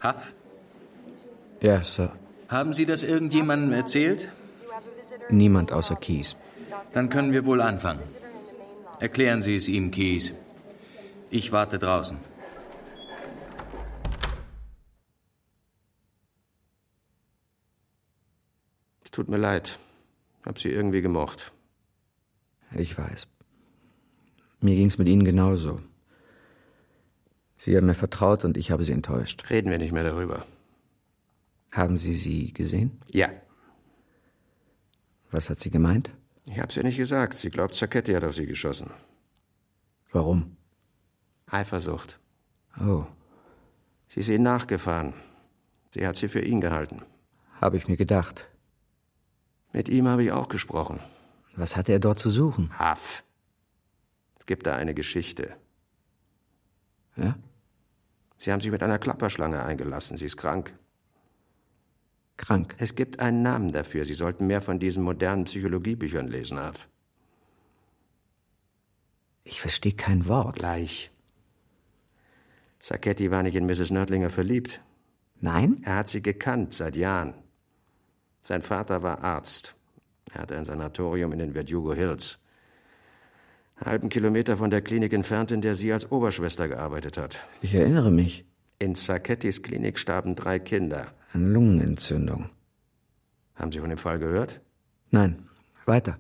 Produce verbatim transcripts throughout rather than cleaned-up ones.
Huff? Ja, Sir. Haben Sie das irgendjemandem erzählt? Niemand außer Keyes. Dann können wir wohl anfangen. Erklären Sie es ihm, Keyes. Ich warte draußen. Es tut mir leid. Hab Sie irgendwie gemocht. Ich weiß. Mir ging's mit Ihnen genauso. Sie haben mir vertraut und ich habe Sie enttäuscht. Reden wir nicht mehr darüber. Haben Sie sie gesehen? Ja. Was hat sie gemeint? Ich hab's ihr nicht gesagt. Sie glaubt, Sacchetti hat auf sie geschossen. Warum? Eifersucht. Oh. Sie ist ihnen nachgefahren. Sie hat sie für ihn gehalten. Habe ich mir gedacht. Mit ihm habe ich auch gesprochen. Was hatte er dort zu suchen? Huff. Es gibt da eine Geschichte. Ja? Sie haben sich mit einer Klapperschlange eingelassen. Sie ist krank. Krank? Es gibt einen Namen dafür. Sie sollten mehr von diesen modernen Psychologiebüchern lesen, Huff. Ich verstehe kein Wort. Gleich. Sacchetti war nicht in Misses Nördlinger verliebt. Nein? Er hat sie gekannt, seit Jahren. Sein Vater war Arzt. Er hatte ein Sanatorium in den Verdugo Hills. Einen halben Kilometer von der Klinik entfernt, in der sie als Oberschwester gearbeitet hat. Ich erinnere mich. In Sacchettis Klinik starben drei Kinder. An Lungenentzündung. Haben Sie von dem Fall gehört? Nein. Weiter.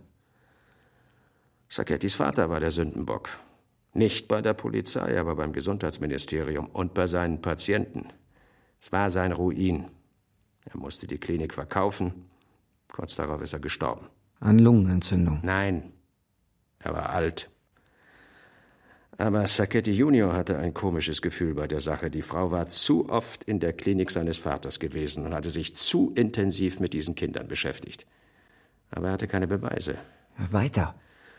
Sacchettis Vater war der Sündenbock. Nicht bei der Polizei, aber beim Gesundheitsministerium und bei seinen Patienten. Es war sein Ruin. Er musste die Klinik verkaufen. Kurz darauf ist er gestorben. An Lungenentzündung? Nein. Er war alt. Aber Sacchetti Junior hatte ein komisches Gefühl bei der Sache. Die Frau war zu oft in der Klinik seines Vaters gewesen und hatte sich zu intensiv mit diesen Kindern beschäftigt. Aber er hatte keine Beweise. Weiter.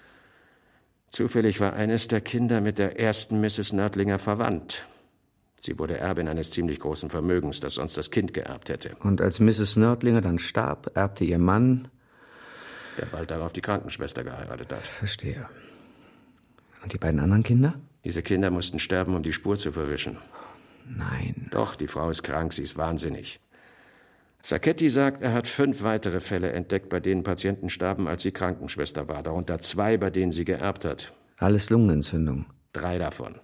Zufällig war eines der Kinder mit der ersten Misses Nördlinger verwandt. Sie wurde Erbin eines ziemlich großen Vermögens, das sonst das Kind geerbt hätte. Und als Misses Nördlinger dann starb, erbte ihr Mann, der bald darauf die Krankenschwester geheiratet hat. Verstehe. Und die beiden anderen Kinder? Diese Kinder mussten sterben, um die Spur zu verwischen. Nein. Doch, die Frau ist krank, sie ist wahnsinnig. Sacchetti sagt, er hat fünf weitere Fälle entdeckt, bei denen Patienten starben, als sie Krankenschwester war. Darunter zwei, bei denen sie geerbt hat. Alles Lungenentzündung? Drei davon.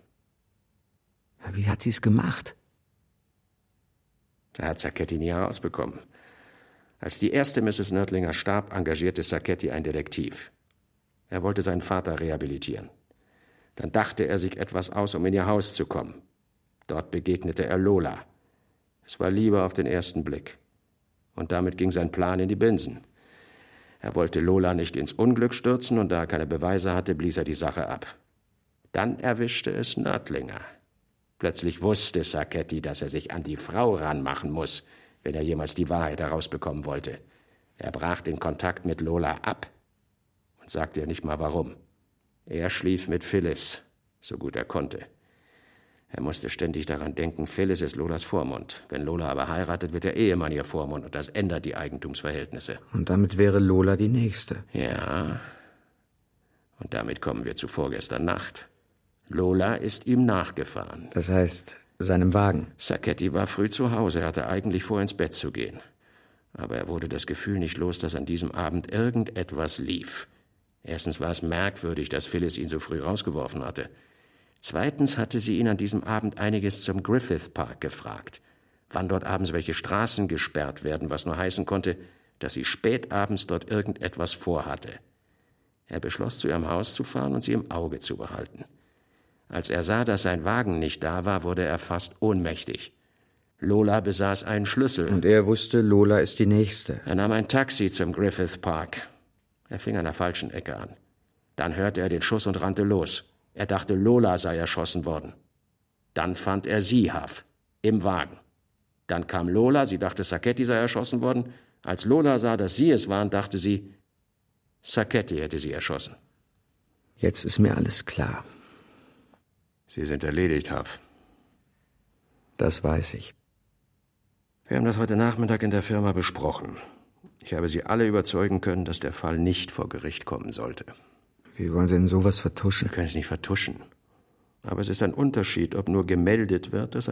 Wie hat sie es gemacht? Er hat Sacchetti nie herausbekommen. Als die erste Misses Nördlinger starb, engagierte Sacchetti einen Detektiv. Er wollte seinen Vater rehabilitieren. Dann dachte er sich etwas aus, um in ihr Haus zu kommen. Dort begegnete er Lola. Es war Liebe auf den ersten Blick. Und damit ging sein Plan in die Binsen. Er wollte Lola nicht ins Unglück stürzen, und da er keine Beweise hatte, blies er die Sache ab. Dann erwischte es Nördlinger. Plötzlich wusste Sacchetti, dass er sich an die Frau ranmachen muss, wenn er jemals die Wahrheit herausbekommen wollte. Er brach den Kontakt mit Lola ab und sagte ihr nicht mal warum. Er schlief mit Phyllis, so gut er konnte. Er musste ständig daran denken, Phyllis ist Lolas Vormund. Wenn Lola aber heiratet, wird der Ehemann ihr Vormund, und das ändert die Eigentumsverhältnisse. Und damit wäre Lola die Nächste. Ja, und damit kommen wir zu vorgestern Nacht. Lola ist ihm nachgefahren. Das heißt, seinem Wagen? Sacchetti war früh zu Hause, er hatte eigentlich vor, ins Bett zu gehen. Aber er wurde das Gefühl nicht los, dass an diesem Abend irgendetwas lief. Erstens war es merkwürdig, dass Phyllis ihn so früh rausgeworfen hatte. Zweitens hatte sie ihn an diesem Abend einiges zum Griffith Park gefragt. Wann dort abends welche Straßen gesperrt werden, was nur heißen konnte, dass sie spät abends dort irgendetwas vorhatte. Er beschloss, zu ihrem Haus zu fahren und sie im Auge zu behalten. Als er sah, dass sein Wagen nicht da war, wurde er fast ohnmächtig. Lola besaß einen Schlüssel. Und er wusste, Lola ist die Nächste. Er nahm ein Taxi zum Griffith Park. Er fing an der falschen Ecke an. Dann hörte er den Schuss und rannte los. Er dachte, Lola sei erschossen worden. Dann fand er sie, Huff, im Wagen. Dann kam Lola, sie dachte, Sacchetti sei erschossen worden. Als Lola sah, dass sie es waren, dachte sie, Sacchetti hätte sie erschossen. Jetzt ist mir alles klar. Sie sind erledigt, Huff. Das weiß ich. Wir haben das heute Nachmittag in der Firma besprochen. Ich habe Sie alle überzeugen können, dass der Fall nicht vor Gericht kommen sollte. Wie wollen Sie denn sowas vertuschen? Wir können es nicht vertuschen. Aber es ist ein Unterschied, ob nur gemeldet wird, dass